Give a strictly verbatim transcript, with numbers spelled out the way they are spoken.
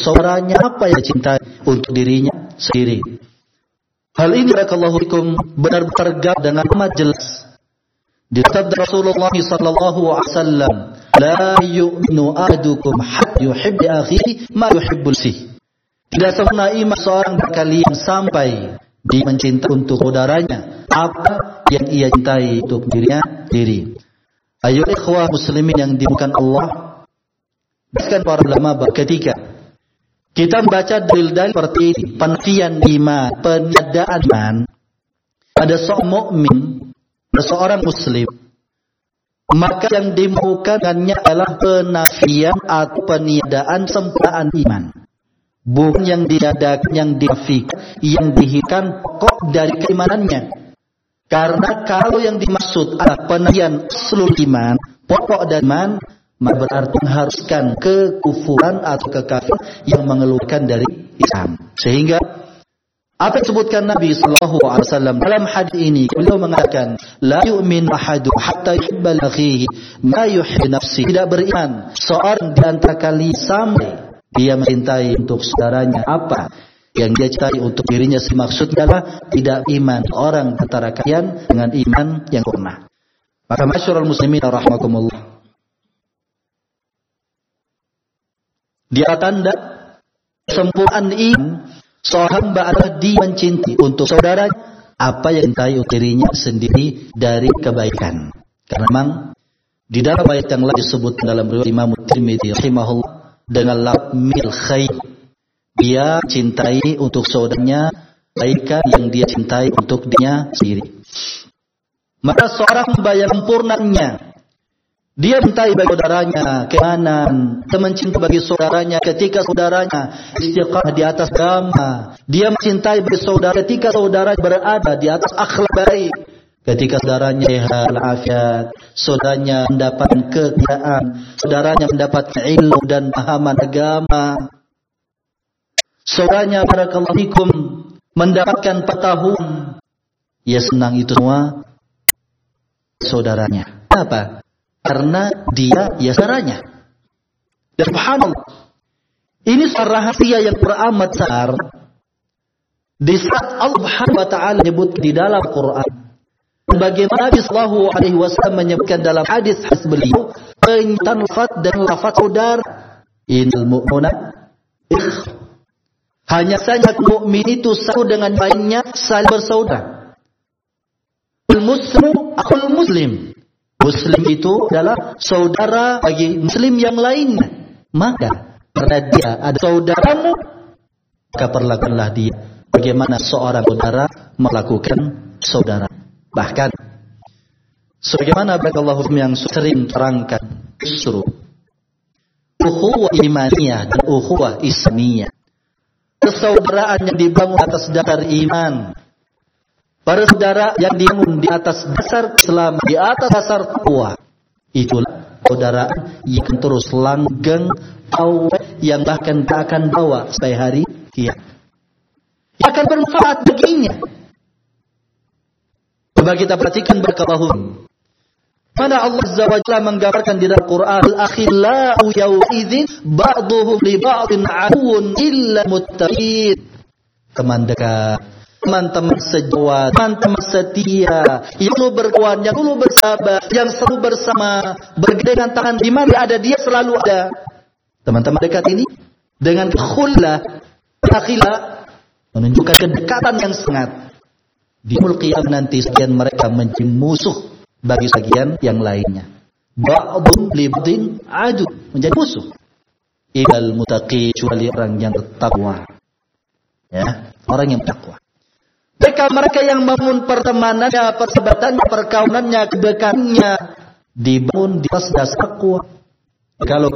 saudaranya apa yang cintai untuk dirinya sendiri. Hal ini barakallahu fikum benar-benar tergab dengan amat jelas. Di sabda Rasulullah sallallahu alaihi wasallam, la yu'minu ahadukum hatta yuhibbu akhihi ma yuhibbu li. Tidak sempurna iman seorang dari kalian sampai dia mencintai untuk saudaranya apa yang ia cintai untuk dirinya sendiri. Ayo ikhwah muslimin yang dimuliakan Allah, bahkan para ulama ketika kita membaca dalil-dalil seperti ini, penafian iman, peniadaan iman, ada seorang mukmin, ada seorang muslim, maka yang dimaukannya adalah penafian atau peniadaan sempurnaan iman. Bukan yang diadakan, yang dinafikan, yang dihilangkan pokok dari keimanannya. Karena kalau yang dimaksud adalah penafian seluruh iman, pokok dan iman, maka berarti mengharuskan kekufuran atau kekafiran yang mengeluarkan dari Islam. Sehingga apa yang disebutkan Nabi sallallahu alaihi wasallam dalam hadis ini, beliau mengatakan, la yu'min ahadu hatta yuhibba li akhihi ma yuhibbu nafsihi. Tidak beriman seorang di antara kalian sampai dia mencintai untuk saudaranya apa yang dia cintai untuk dirinya. Maksudnya adalah tidak iman orang antara kalian dengan iman yang sempurna. Maka masyarul muslimin rahimakumullah, dia tanda kesempurnaan iman seorang hamba adalah dia mencintai untuk saudaranya apa yang cintai untuk dirinya sendiri dari kebaikan. Karena memang di dalam ayat yang lain disebut dalam riwayat Imam Tirmidzi rahimahullah dengan lafzul khair, dia cintai untuk saudaranya kebaikan yang dia cintai untuk dirinya sendiri. Maka seorang hamba yang sempurnanya dia mencintai bagi saudaranya keimanan, dia mencintai bagi saudaranya ketika saudaranya istiqamah di atas agama, dia mencintai bagi saudara ketika saudara berada di atas akhlak baik, ketika saudaranya sehat walafiat, saudaranya mendapatkan kekayaan, saudaranya mendapatkan ilmu dan pahaman agama, saudaranya barakallahu fikum mendapatkan pengetahuan, ya senang itu semua saudaranya. Kenapa? Karena dia ya saudaranya. Dan subhanallah, ini rahasia yang beramat besar. Di saat Allah Subhanahu wa taala menyebut di dalam Quran, bagaimana Nabi sallallahu alaihi wasallam menyebutkan dalam hadis hadis beliau penyebutan lafaz dan lafaz saudara, innal mu'mina ikhwah. Hanya saja mukmin itu satu dengan lainnya saling bersaudara. Al muslimu akhul muslim. Muslim itu adalah saudara bagi muslim yang lainnya. Maka karena dia ada saudaramu, maka perlakukanlah dia bagaimana seorang saudara melakukan saudara. Bahkan sebagaimana barakallahu yang sering terangkan, justru ukhuwah imaniyah dan ukhuwah islamiyah, persaudaraan yang dibangun atas dasar iman, persaudaraan yang dibangun di atas dasar Islam, di atas dasar takwa, itulah persaudaraan yang terus langgeng, awet, yang bahkan tak akan bawa sampai hari kiamat. Yang akan bermanfaat baginya. Coba kita perhatikan berkabahun. Mana Allah Azza wa Jalla menggambarkan di dalam Quran, al-akhillau yawmidhin ba'duhum li ba'din aduwwun illa muttaqin. Teman dekat, teman-teman sejawat, teman-teman setia, yang selalu berkawan, yang selalu bersahabat, yang selalu bersama, bergandengan tangan, di mana ada dia selalu ada. Teman-teman dekat ini dengan khullah, akhillah, menunjukkan kedekatan yang sangat. Di yaumul qiyamah nanti sekian mereka menjadi musuh bagi sebagian yang lainnya. Ba'dun li ba'din adu, menjadi musuh. Ilal muttaqi, kecuali orang yang bertakwa. Ya, orang yang bertakwa. Mereka mereka yang membangun pertemanannya, persahabatannya, perkawinannya, kedekatannya dibangun di atas dasar takwa. Kalau